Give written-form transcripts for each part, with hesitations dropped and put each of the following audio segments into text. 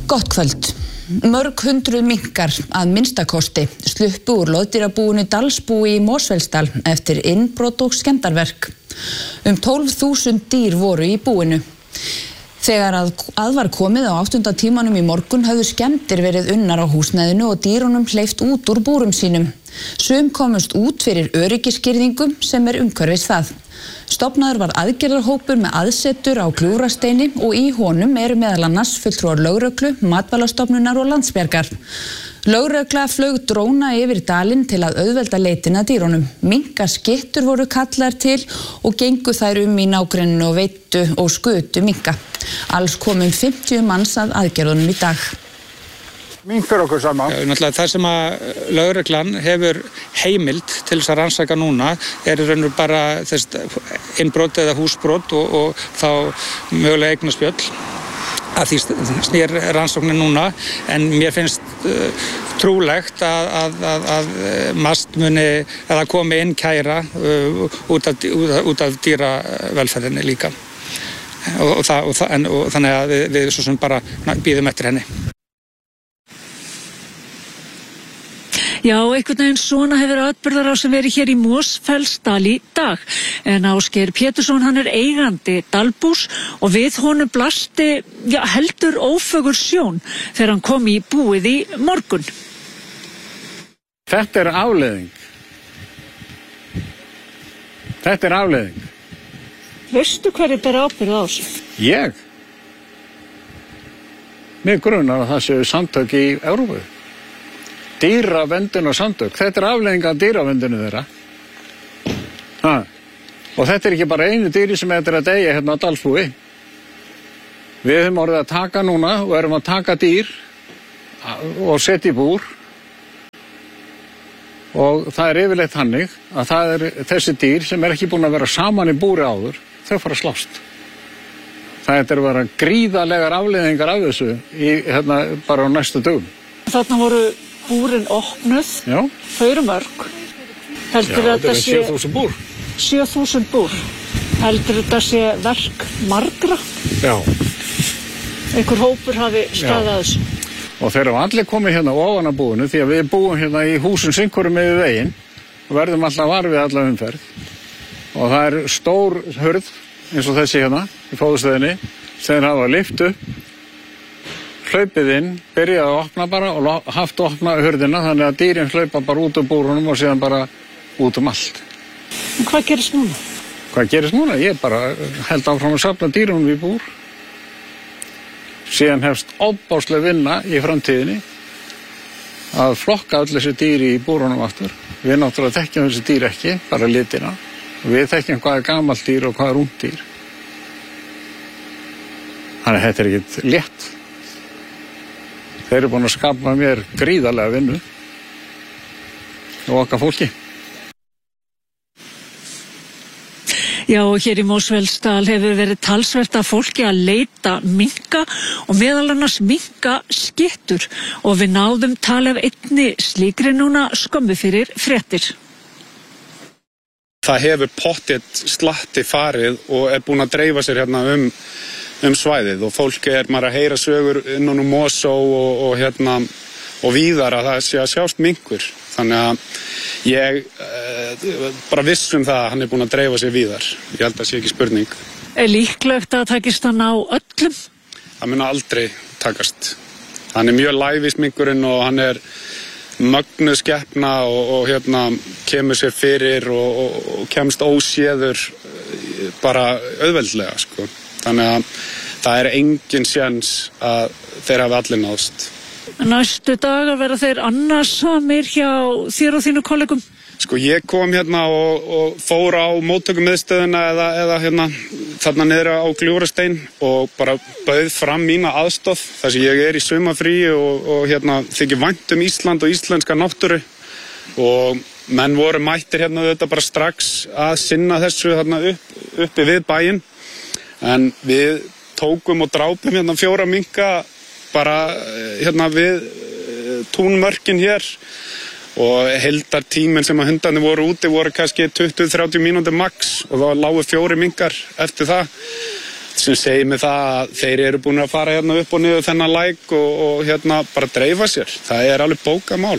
Gott kvöld. Mörg hundruð minkar að minnstakosti sluppu úr loðdýrabúinu Dalsbúi í Mosfellsdal eftir innbrot og skemmdarverk. 12.000 dýr voru í búinu. Þegar að var komið á 8. tímanum í morgun höfðu skemmdir verið unnar á húsnæðinu og dýrunum hleypt út úr búrum sínum. Sum komust út fyrir öryggisgirðingum sem umhverfis það. Stofnaður var aðgerðarhópur með aðsetur á Gljúfrasteini og í honum meðal annars fulltrúar lögreglu, Matvælastofnunar og Landsbjargar. Lögregla flaug dróna yfir dalinn til að auðvelda leitina að dýrunum. Minkaskyttur voru kallaðar til og gengu þær í nágrenninu og veittu og skutu minka. Alls kom 50 manns að aðgerðunum í dag. Minkar okkur saman. Náttúrulega það sem að lögreglan hefur heimild til þess að rannsaka núna í raun og bara innbrot eða húsbrot og þá mögulega eignaspjöll. Að því snýr rannsóknin núna, en mér finnst trúlegt að MAST muni eða komi inn kæra út af dýravelferðinni líka. Og þannig að við svo sem bara bíðum eftir henni. Já, einhvern veginn svona hefur atburðarásin verið hér í Mosfellsdal í dag. En Ásgeir Pétursson, hann eigandi dalbús og við honum blasti heldur ófögur sjón þegar hann kom í búið í morgun. Þetta afleiðing. Þetta afleiðing. Veistu hverju ber ábyrgð á þessu? Ég? Mig grunar að það séu samtök í Evrópu. Dýravendun og samtök. Þetta afleiðing af dýravendunum þeirra. Og þetta ekki bara einu dýri sem að deyja hérna á Dalsbúi. Við höfum orðið að taka núna og erum að taka dýr og setja í búr. Og það yfirleitt þannig að það þessi dýr sem ekki búin að vera saman í búri áður, þau fara að slást. Það að vera gríðarlegar afleiðingar af þessu bara á næstu dögum. Þarna voru búrin opnuð. Já. Þau eru mörg. Heldur þetta sé 7.000 búr. 7.000 búr. Heldur þetta sé verk margra? Já. Einhver hópur hafi staðið að þessu. Og þeir hafa allir komið hérna ofan að búinu því að við búum hérna í húsum sinkurum yfir veginn og verðum alltaf var við alla umferð. Og það stór hurð eins og þessi hérna í fóðustöðinni sem þeir hafa lyft upp, hlaupið inn, byrjaði að opna bara og haft að opna hurðina þannig að dýrin hlaupa bara út úr búrunum og síðan bara út allt. En hvað gerist núna? Hvað gerist núna? Ég bara held áfram að safna dýrunum í búr. Síðan hefst ofboðsleg vinna í framtíðinni að flokka öll þessi dýri í búrunum aftur. Við náttúrulega þekkjum þessi dýr ekki, bara litina. Við þekkjum hvað gamalt dýr og hvað ungt dýr. Þannig að þetta ekkert létt. Þeir eru búin að skapa mér gríðarlega vinnu og okkar fólki. Já, og hér í Mosfellsdal hefur verið talsvert af fólki að leita minka og meðal annars minkaskyttur og við náðum tala af einni slíkri núna skömmu fyrir fréttir. Það hefur pottþétt slatti farið og búin að dreifa sér hérna svæðið og fólk maður að heyra sögur innan Mosó og víðar að það sé að sjást minkur. Þannig að ég bara viss það að hann búin að dreifa sér víðar. Ég held að það sé ekki spurning. Líklegt að takist hann á öllum? Það mun aldrei takast. Hann mjög lævís minkurinn og hann mögnuð skepna og kemur sér fyrir og kemst óséður bara auðveldlega, sko. Þannig að það engin séns að þeir hafi allir náðst. Næstu dagar verða þeir annarsamir hjá þér og þínu kollegum? Sko ég kom hérna og fór á móttökumiðstöðina eða þarna niðra á Gljúfrastein og bara bauð fram mína aðstoð þar sem ég í sumarfríi og þykir vænt Ísland og íslenska náttúru og menn voru mættir þetta bara strax að sinna þessu uppi við bæinn. En við tókum og drápum 4 minka bara við túnmörkin hér og heildartíminn sem að hundarnir voru úti voru kannski 20-30 mínútur max og þá lágu 4 minkar eftir það sem segir mig það að þeir eru búin að fara hérna upp og niður þennan læk og hérna bara dreifa sér. Það er alveg bókamál.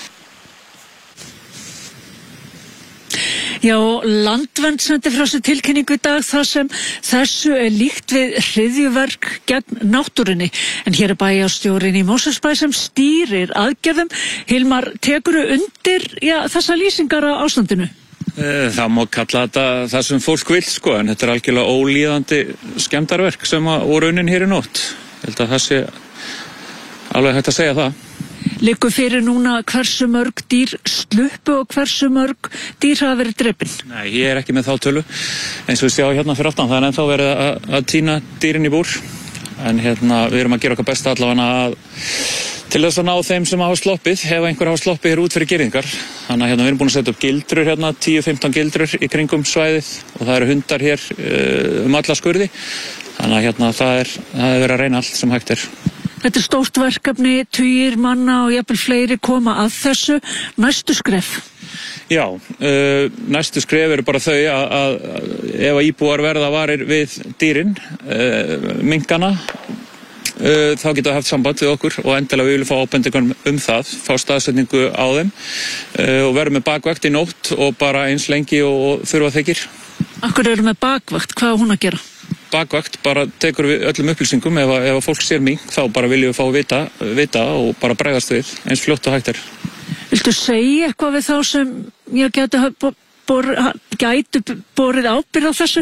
Já, Landvernd sendi frá sér tilkynningu í dag þar sem þessu líkt við hryðjuverk gegn náttúrunni. En hér bæjarstjórinn í Mosfellsbæ sem stýrir aðgerðum. Hilmar, tekurðu undir þessa lýsingar á ástandinu? Það má kalla þetta það sem fólk vill sko, en þetta algjörlega ólíðandi skemmdarverk sem voru unnin hér í nótt. Ég held að það sé alveg hægt að segja það. Liggur fyrir núna hversu mörg dýr sluppu og hversu mörg dýr hafa verið drepin? Nei, ég ekki með þá tölu. Eins og við sjá hérna fyrir aftan, það ennþá verið að tína dýrin í búr. En við erum að gera okkar besta allavega til þess að ná þeim sem hafa sloppið, ef einhver hafa sloppið hér út fyrir girðingar. Þannig að við erum búin að setja upp gildrur 10-15 gildrur í kringum svæðið og það eru hundar hér alla skurði. Þannig að það er verið að reyna allt sem hægt er. Þetta er stórt verkefni, tugir manna og jafnvel fleiri koma að þessu. Næstu skref? Já, næstu skref eru bara þau að ef íbúar verða varir við dýrin, minkana, þá geta haft samband við okkur og endilega við viljum fá ábendingar það, fá staðsetningu á þeim og verðum með bakvakt í nótt og bara eins lengi og þurfa þykir. Akkur eru með bakvakt, hvað á hún að gera? Bakvakt bara tekur við öllum upplýsingum, ef fólk sér mink þá bara viljum við fá að vita og bara bregðast við eins fljótt og hægt er. Viltu segja eitthvað við þá sem gætu borið ábyrgð á þessu?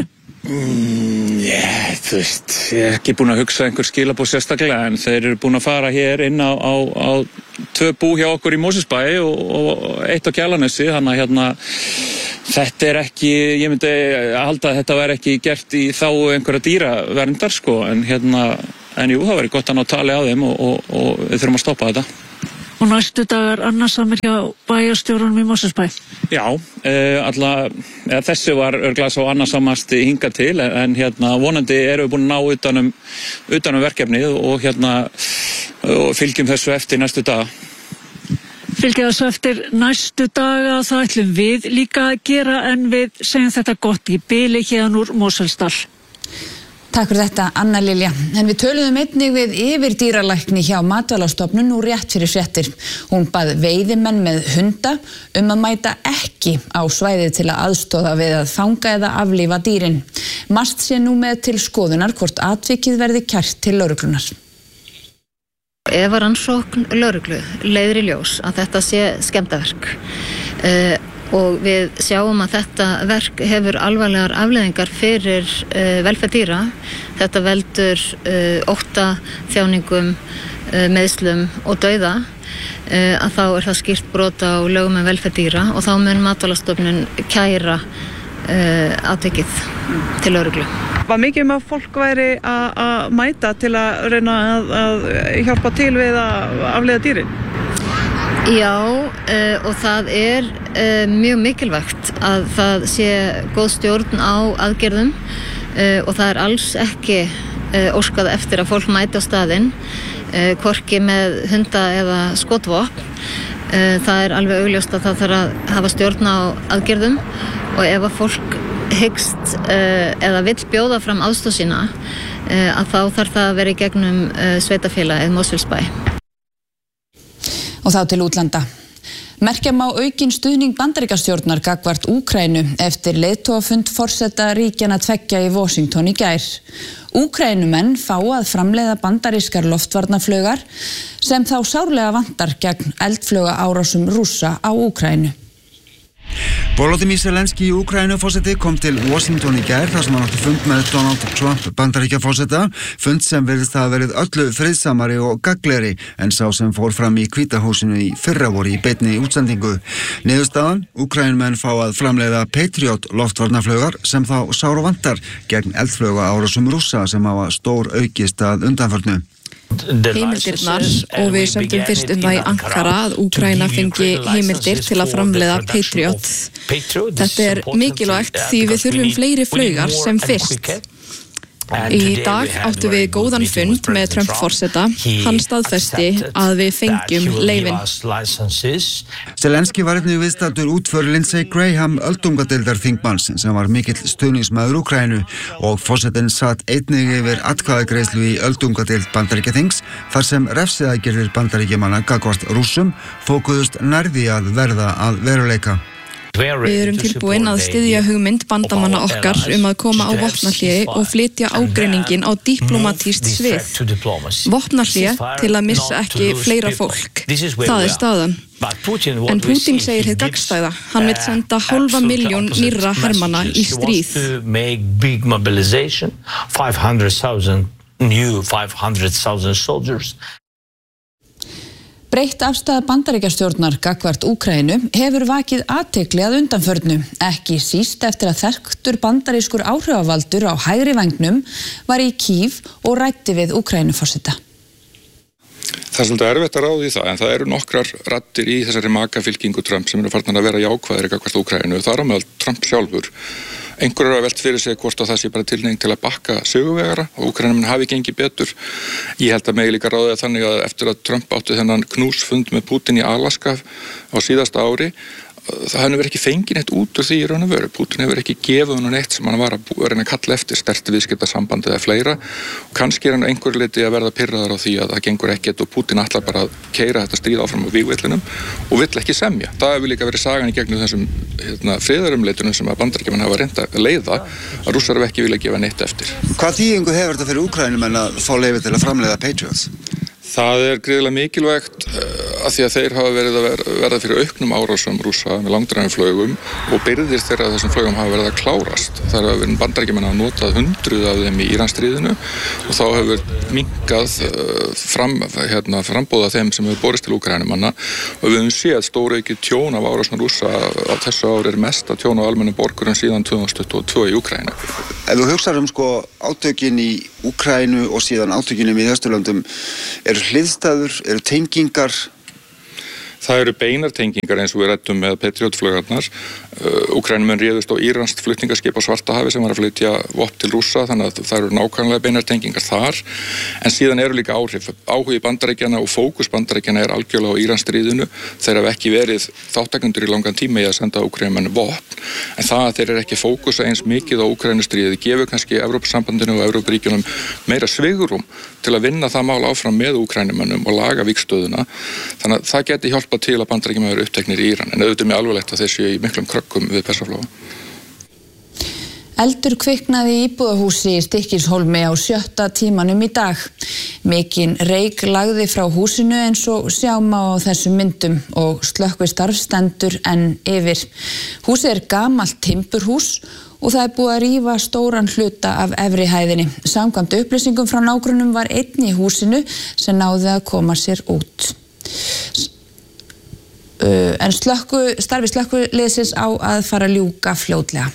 Þú veist, ég er ekki búin að hugsa einhver skilaboð sérstaklega en þeir eru búin að fara hér inn á 2 bú hjá okkur í Mosfellsbæ og 1 á Kjalarnesi, þannig að þetta er ekki, ég myndi halda að þetta væri ekki gert í þá einhverja dýraverndar sko, en jú, það væri gott að ná tali á þeim og við þurfum að stoppa þetta. Og næstu dagar annasamir hjá bæjarstjórunum í Mosfellsbæ? Já, þessi var örugglega sá annasamasti hingað til, en vonandi erum við búin að ná utan verkefnið og fylgjum þessu eftir næstu daga. Fylgja þessu eftir næstu daga, það ætlum við líka að gera en við segjum þetta gott í bili hérna úr Mosfellsdal. Takk fyrir þetta, Anna Lilja. En við töluðum einnig við yfirdýralækni hjá Matvælastofnun nú rétt fyrir fréttir. Hún bað veiðimenn með hunda að mæta ekki á svæðið til að aðstoða við að fanga eða aflífa dýrin. MAST sé nú með til skoðunar hvort atvikið verði kært til lögreglunnar. Ef rannsókn lögreglu leiðir í ljós að þetta sé skemmdarverk og við sjáum að þetta verk hefur alvarlegar afleiðingar fyrir velferð dýra. Þetta veldur ótta, þjáningum, meiðslum og dauða. Að þá er það skýrt brot á lögum um velferð dýra og þá mun Matvælastofnun kæra atvikið til lögreglu. Var mikið að fólk væri að mæta til að reyna að hjálpa til við að afleiða dýrin? Já, og það er mjög mikilvægt að það sé góð stjórn á aðgerðum og það er alls ekki óskað eftir að fólk mæti á staðinn, hvorki með hunda eða skotvopn. Það er alveg augljóst að það þarf að hafa stjórn á aðgerðum og ef að fólk hyggst eða vill bjóða fram aðstoð sína að þá þarf það að vera í gegnum sveitarfélagið Mosfellsbæ. Og þá til útlanda. Merkja má aukinn stuðning Bandaríkjastjórnar gagnvart Úkraínu eftir leiðtogafund forseta ríkjanna 2 í Washington í gær. Úkraínumenn fá að framleiða bandarískar loftvarnarflaugar sem þá sárlega vantar gegn eldflaugaárásum Rússa á Úkraínu. Volodymyr Zelenský Úkraínuforseti kom til Washington í gær þar sem hann átti fund með Donald Trump Bandaríkjaforseta, fund sem virðist hafa verið öllu friðsamari og gagnlegri en sá sem fór fram í Hvíta húsinu í fyrravori í beinni útsendingu. Niðurstaðan, Úkraínumenn fá að framleiða Patriot loftvarnarflaugar sem þá sáravantar gegn eldflaugaárásum Rússa sem hafa stór aukist að undanförnu. Heimildirnar og við sömdum fyrst það í Ankara að Úkraína fengi heimildir til að framleiða Patriot. Þetta er mikilvægt því við þurfum fleiri flaugar sem fyrst. Í dag áttu við góðan fund með Trump-forseta. Hann staðfesti að við fengjum leyfin. Zelenski var einnig viðstaddur útför Lindsey Graham öldungadeildar þingmanns sem var mikill stuðningsmaður Úkraínu og forsetinn satt einnig yfir atkvæðagreiðslu í öldungadeild Bandaríkjaþings þar sem refsiaðgerðir Bandaríkjamanna gagnvart Rússum fókuðust nærði að verða að veruleika. Við erum tilbúin að styðja hugmynd bandamanna okkar að koma á vopnahléi og flytja ágreiningin á diplómatískt svið. Vopnahléi til að missa ekki fleira fólk. Það staðan. En Putin segir hið gagnstæða. Hann vill senda 500.000 nýrra hermanna í stríð. 500,000 soldiers. Breytt afstaða Bandaríkjastjórnar gagnvart Úkraínu hefur vakið athygli að undanförnu, ekki síst eftir að þekktur bandarískur áhrifavaldur á hægri vængnum var í Kív og ræddi við Úkraínuforseta. Það er svolítið erfitt að ráða í það, en það eru nokkrar raddir í þessari makafylkingu Trump sem eru farnar að vera jákvæðir gagnvart Úkraínu. Það er á meðal Trump sjálfur. Einhverjur hafa velt fyrir sig hvort það sé bara tilhneiging til að bakka sigurvegara og Úkraínumenn hafi gengið betur. Ég held að megi líka ráða þannig að eftir að Trump átti þennan knúsfund með Putin í Alaska á síðasta ári, það hefur ekki fengið neitt út úr því í raun og veru. Putin hefur ekki gefið hann neitt sem hann var að reyna að kalla eftir, sterkt viðskiptasamband eða fleira. Kannski hann einhver leiti að verða pirraður á því að það gengur ekkert og Putin ætlar bara að keyra þetta stríð áfram á vígvellinum og vill ekki semja. Það hefur líka verið sagan í gegnum þessum friðarumleitunum sem að Bandaríkjamenn hafa reynt að leiða, að Rússar hafa ekki viljað gefa neitt eftir. Hvað þýðingu hefur þetta fyrir Úkraínumenn að fá leyfi til að framleiða Patriots? Það er gríðarlega mikilvægt að því að þeir hafa verið að verða fyrir auknum árásum Rússa með langdrægum og byrðir þeirra þessum flugum hafa verið að klárast. Það hafa verið Bandaríkjamenn að notað 100 af þeim í Íransstríðinu og þá hefur minnkað frambóða þeim sem hefur borist til Úkraínumanna og við höfum séð stóraukið tjón af árásum Rússa á þessu ári er mesta tjón á almennum borgurum síðan 2022 í Úkraínu. Ef þú hugsar átökin í Úkraínu og síðan átökinum í Austurlöndum, eru hliðstæður, eru tengingar? Það eru beinar tengingar eins og við ræddum með Patriot-flugurnar. Úkraínumenn réðust á íranskt flutningaskip á Svartahafi sem var að flytja vopn til Rússa, þannig að það eru nákvæmlega beinar tengingar þar. En síðan eru líka áhrif. Áhugi Bandaríkjanna og fókus Bandaríkjanna er algjörlega á Íransstríðinu. Þeir hafa ekki verið þáttakendur í langan tíma í að senda Úkraínumenn vopn. En það að þeir eru ekki fókusa eins mikið á Úkraínustríðið gefur kannski Evrópusambandinu og Evrópuríkjunum meira svigrúm til að vinna það mál áfram með Úkraínumönnum og laga vígstöðuna. Þannig að það geti hjálpað til að Bandaríkjamenn eru uppteknir í Íran, en auðvitað mjög alvarlegt að þeir séu í miklum krökkum við Persaflóa. Eldur kviknaði í íbúðahúsi í Stykkishólmi á 7. tímanum í dag. Mikinn reyk lagði frá húsinu eins og sjá má á þessum myndum og slökkvistarf stendur enn yfir. Húsið er gamalt timburhús og það er búið að rífa stóran hluta af efri hæðinni. Samkvæmt upplýsingum frá nágrönnum var einn í húsinu sem náði að koma sér út. En starfi slökkviliðsins á að fara að ljúka fljótlega.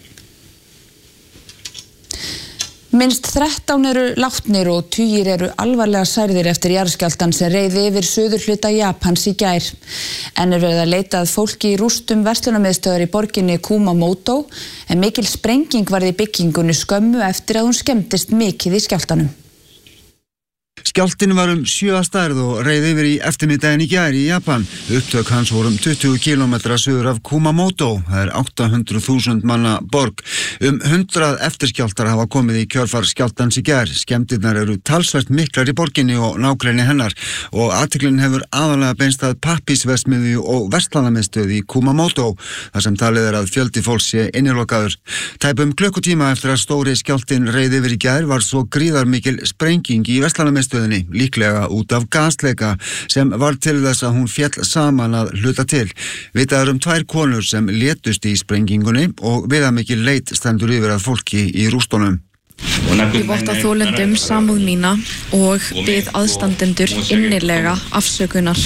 Minnst 13 eru látnir og tugir eru alvarlega særðir eftir jarðskjálftann sem reið yfir suðurhluta Japans í gær. En er verið að leita að fólki í rústum verslunarmiðstöðvar í borginni Kumamoto en mikil sprenging varð í byggingunni skömmu eftir að hún skemmdist mikið í skjálftanum. Skjálftinn var 7 að stærð og reið yfir í eftirmiddaginn í gær í Japan. Upptök hans voru 20 kilometra suður af Kumamoto. Það er 800.000 manna borg. 100 eftirskjálftar hafa komið í kjölfar skjálftans í gær. Skemmdirnar eru talsvert miklar í borginni og nágrenni hennar og athyglin hefur aðalega beinst að pappísverksmiðju og verslunarmiðstöð í Kumamoto, þar sem talið er að fjöldi fólks sé innilokaður. Tæpum klukkutíma eftir að stóri skjálftinn reið yfir í gær var svo gríðarmikil sprenging í verslunarmiðstöðinni, líklega út af gasleika sem var til þess að hún féll saman að hluta til. Vitað er 2 konur sem létust í sprengingunni og viðamikil leit stendur yfir að fólki í rústunum. Ég votta þolendum samúð mína og bið aðstandendur innilega afsökunar.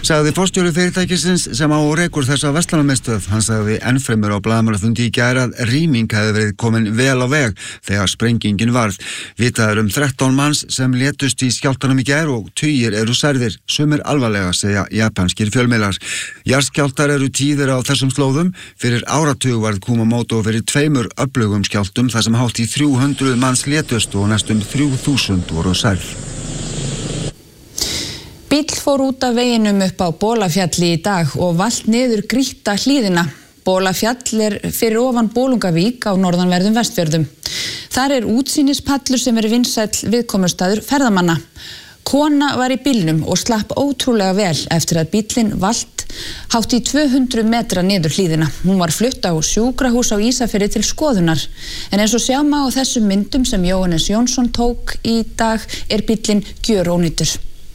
sagði forstjóri fyrirtækisins sem á rekur þessa verslunarmiðstöð. Hann sagði ennfremur á blaðamannafundi í gær að rýming hefði verið komin vel á veg þegar sprengingin varð. Vitað 13 manns sem létust í skjálftanum í gær og tugir eru særðir, sumir alvarlega, segja japanskir fjölmiðlar. Jarðskjálftar eru tíðir á þessum slóðum. Fyrir áratug varð Kumamoto fyrir 2 öflugum skjálftum þar sem hátt í 300 manns létust og næstum 3000 voru særð. Bíll fór út af veginum upp á Bolafjalli í dag og valt niður grýtta hlíðina. Bolafjall fyrir ofan Bolungavík á norðanverðum Vestfjörðum. Þar útsýnispallur sem vinsæll viðkomustaður ferðamanna. Kona var í bílnum og slapp ótrúlega vel eftir að bíllinn valt hátt í 200 metra niður hlíðina. Hún var flutt á sjúkrahús á Ísafirði til skoðunar. En eins og sjá má á þessum myndum sem Jóhannes Jónsson tók í dag bíllinn gjörónýtur.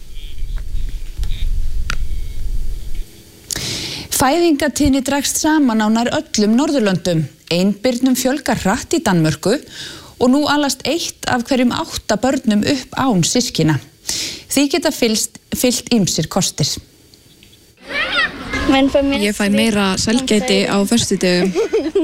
Fæðingatíðni dregst saman á nær öllum Norðurlöndum. Einbirnum fjölgar hratt í Danmörku og nú alast 1 af hverjum 8 börnum upp án systkina. Því geta fylgt ýmsir kostir. Ég fæ meira sælgæti á föstudögum.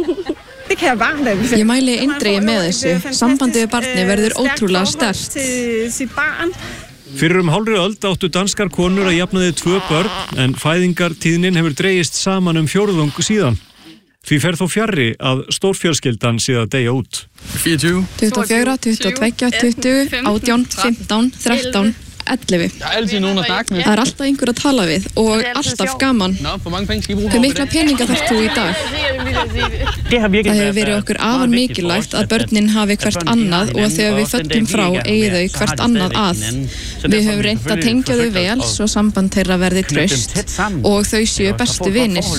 Ég mæli eindregið með þessu. Sambandið við barni verður ótrúlega sterkt. Fyrir hálfri öld áttu danskar konur að jafnaði 2 börn, en fæðingartíðnin hefur dregist saman 4 síðan. Því fer þó fjarri að stórfjölskyldan sé að deyja út. 24, 22, 20, 18, 15, 13, 11. Það alltaf einhver að tala við og alltaf gaman. Hve mikla peninga þarft þú í dag? Það hefur verið okkur afar mikilvægt að börnin hafi hvert annað og þegar við föllum frá eigi þau hvert annað að. Við höfum reynt að tengja þau vel svo samband þeirra verði traust og þau séu bestu vinir.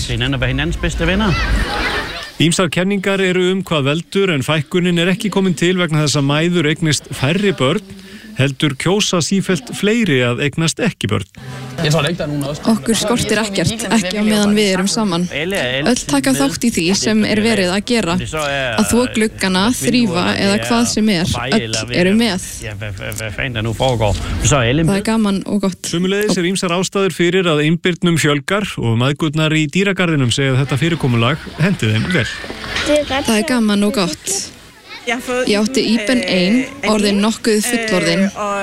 Ýmsar kenningar eru hvað veldur en fækkunin ekki komin til vegna þess að mæður eignist færri börn, heldur kjósa sífellt fleiri að eignast ekki börn. Okkur skortir ekkert, ekki á meðan við erum saman. Öll taka þátt í því sem verið að gera. Að þvo gluggana, þrífa eða hvað sem öll eru með. Það gaman og gott. Sömuleiðis ýmsar ástæður fyrir að einbirnum fjölgar og mæðgurnar í dýragarðinum segja að þetta fyrirkomulag hendi þeim vel. Það gaman og gott. Ég átti íben 1, orðin nokkuð fullorðin.